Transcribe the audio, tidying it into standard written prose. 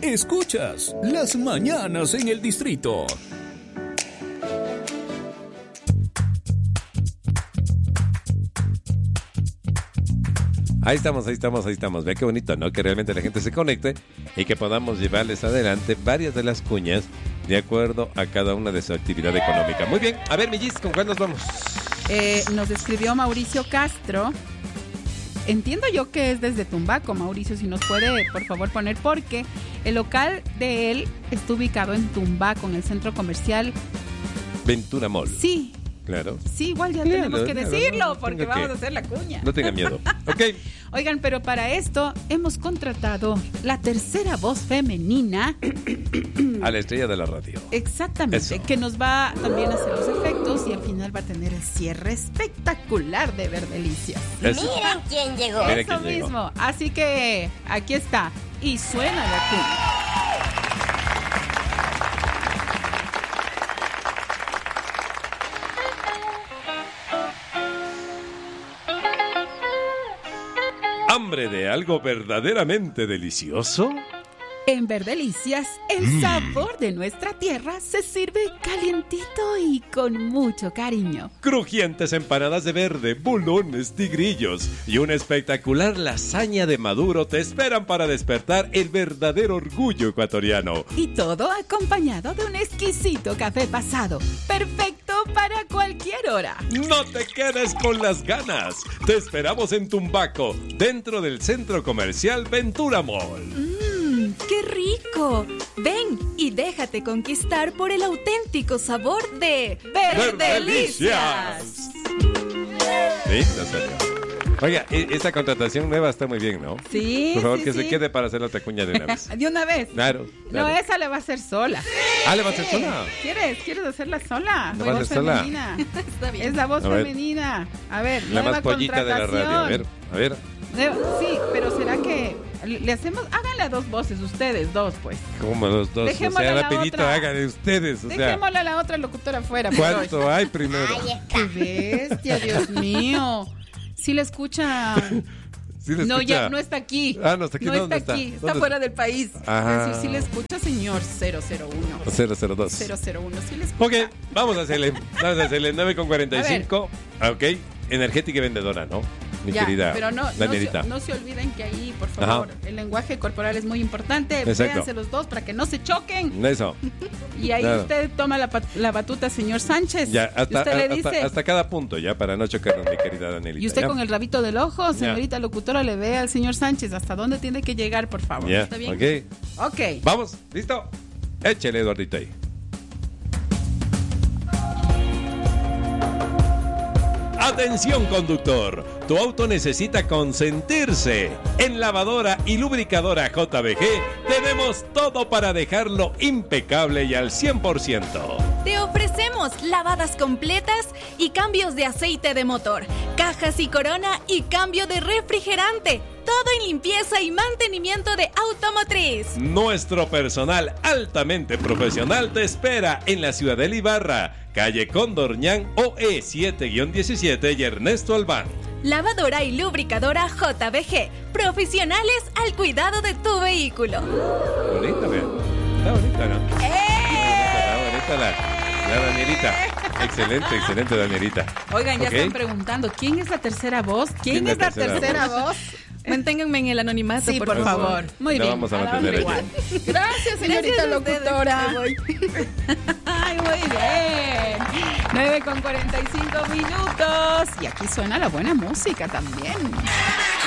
Escuchas Las Mañanas en el Distrito. Ahí estamos. Ve qué bonito, ¿no? Que realmente la gente se conecte y que podamos llevarles adelante varias de las cuñas de acuerdo a cada una de su actividad económica. Muy bien. A ver, Millis, ¿con cuál nos vamos? Nos escribió Mauricio Castro. Entiendo yo que es desde Tumbaco. Mauricio, si nos puede, por favor, poner, porque el local de él está ubicado en Tumbaco, en el centro comercial Ventura Mall. Sí. Claro. Sí, igual ya tenemos que decirlo, porque vamos a hacer la cuña. No tenga miedo. Ok. Oigan, pero para esto hemos contratado la tercera voz femenina. A la estrella de la radio. Exactamente. Eso. Que nos va también a hacer los efectos y al final va a tener el cierre espectacular de Verdelicias. Eso. Miren quién llegó. Mira Eso quién llegó. mismo. Así que aquí está. Y suena la cuña. ¿Hambre de algo verdaderamente delicioso? En Verdelicias, el sabor de nuestra tierra se sirve calientito y con mucho cariño. Crujientes empanadas de verde, bulones, tigrillos y una espectacular lasaña de maduro te esperan para despertar el verdadero orgullo ecuatoriano. Y todo acompañado de un exquisito café pasado, perfecto para cualquier hora. No te quedes con las ganas. Te esperamos en Tumbaco, dentro del centro comercial Ventura Mall. ¡Qué rico! Ven y déjate conquistar por el auténtico sabor de Verdelicias. Sí, no salió. Oiga, esta contratación nueva está muy bien, ¿no? Sí. Por favor, sí, que sí. se quede para hacer la otra cuña de una vez. ¿De una vez? Claro. No, esa la va a hacer sola. Ah, ¿le va a hacer sola? ¿Quieres hacerla sola? ¿La va a Voz hacer sola? femenina. Está bien. Es la voz A ver. femenina. A ver, La nueva más pollita de la radio. A ver. Sí, pero ¿será que le hacemos? Háganle a dos voces, ustedes dos, pues. Como los dos. Dejémosla O sea, la rapidito otra. hagan de ustedes. O sea, Dejémosle a la otra locutora afuera. pues, ¿cuánto hay primero? Ahí está. ¡Qué bestia, Dios mío! Sí la escucha. ¿Sí le No, escucha? ya no está aquí. Ah, no está aquí. No ¿Dónde está aquí. Está ¿Dónde fuera del país. Ajá. Sí le escucha, señor 001. 002. 001, sí le escucha. Ok, vamos a hacerle 9:45. Ok, energética y vendedora, ¿no? Mi Ya, querida pero Danielita. no se olviden que ahí, por favor, el lenguaje corporal es muy importante. Exacto. Véanse los dos para que no se choquen. Eso. Y ahí Claro. usted toma la batuta, señor Sánchez. Ya, y usted le dice, hasta cada punto, ya, para no chocarnos, mi querida Danielita. y usted ¿ya? con el rabito del ojo, señorita locutora, le ve al señor Sánchez hasta dónde tiene que llegar, por favor. Ya, ¿Está bien? ok. Ok. Vamos, ¿listo? Échale, Eduardito, ahí. Atención, conductor, tu auto necesita consentirse. En Lavadora y Lubricadora JBG tenemos todo para dejarlo impecable y al 100%. Te ofrecemos lavadas completas y cambios de aceite de motor, cajas y corona y cambio de refrigerante. Todo en limpieza y mantenimiento de automotriz. Nuestro personal altamente profesional te espera en la ciudad de Ibarra, calle Condorñán, OE 7-17 y Ernesto Albán. Lavadora y lubricadora JBG. Profesionales al cuidado de tu vehículo. Bonita, vean. Está bonita, ¿no? Está bonita la Danielita. Excelente, Danielita. Oigan, ya Ok. están preguntando, ¿quién es la tercera voz? ¿Quién es la tercera voz? Manténganme en el ananonimato, Sí, por favor. favor. Muy La bien. vamos a la mantener otra ella. igual. Gracias, señorita Gracias a ustedes, locutora. me voy. Ay, muy bien. 9:45 minutos. Y aquí suena la buena música también.